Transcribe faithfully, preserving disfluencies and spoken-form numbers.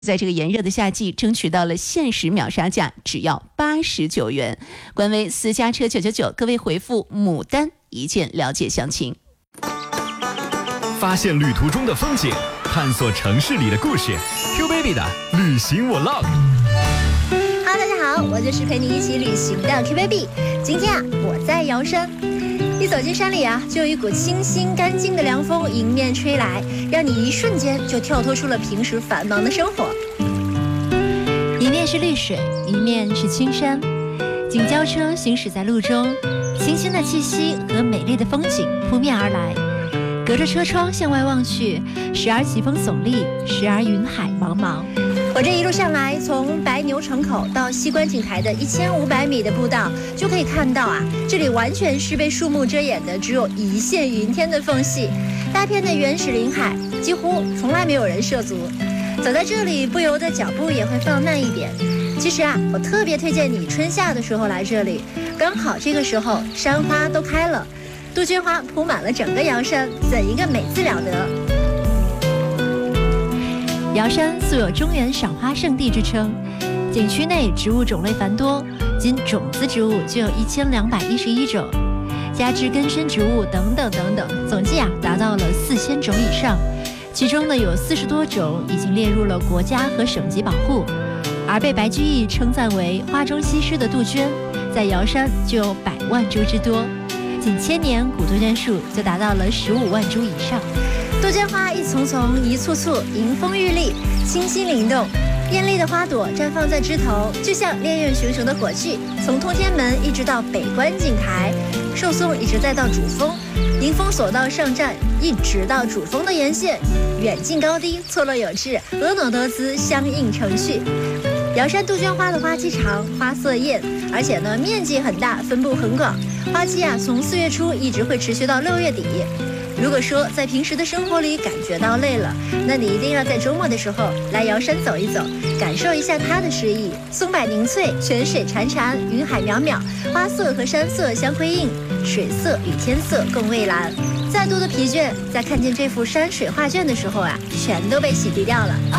在这个炎热的夏季争取到了限时秒杀价，只要八十九元。官微私家车九九九，各位回复牡丹一键了解详情。 发现旅途中的风景，探索城市里的故事。Q Baby 的旅行我 love。 Hello， 大家好，我就是陪你一起旅行的 Q Baby。今天啊，我在瑶山。一走进山里啊，就有一股清新干净的凉风迎面吹来，让你一瞬间就跳脱出了平时繁忙的生活。 一面是绿水，一面是青山，景交车行驶在路中，清新的气息和美丽的风景扑面而来。隔着车窗向外望去，时而奇峰耸立，时而云海茫茫。 我这一路上来，从白牛城口到西关景台的一千五百米的步道，就可以看到啊，这里完全是被树木遮掩的，只有一线云天的缝隙，大片的原始林海，几乎从来没有人涉足。走在这里，不由得脚步也会放慢一点。其实啊，我特别推荐你春夏的时候来这里，刚好这个时候山花都开了，杜鹃花铺满了整个瑶山，怎一个美字了得！ 瑶山素有中原赏花圣地之称，景区内植物种类繁多，仅种子植物就有一千两百一十一种，加之根生植物等等等等，总计啊达到了四千种以上。其中呢有四十多种已经列入了国家和省级保护，而被白居易称赞为花中西施的杜鹃，在瑶山就有百万株之多，仅千年古杜鹃树就达到了十五万株以上。 杜鹃花一丛丛，一簇簇，迎风郁丽，清新灵动。艳丽的花朵绽放在枝头，就像烈焰熊熊的火炬，从通天门一直到北关景台，寿松一直再到主峰，迎风索道上站，一直到主峰的沿线，远近高低错落有致，婀娜多姿，相映成趣。瑶山杜鹃花的花期长，花色艳，而且呢面积很大，分布很广，花期啊从四月初一直会持续到六月底。如果说在平时的生活里感觉到累了，那你一定要在周末的时候来瑶山走一走，感受一下它的诗意。松柏凝翠，泉水潺潺，云海渺渺，花色和山色相辉映，水色与天色共蔚蓝。再多的疲倦，在看见这幅山水画卷的时候啊，全都被洗涤掉了。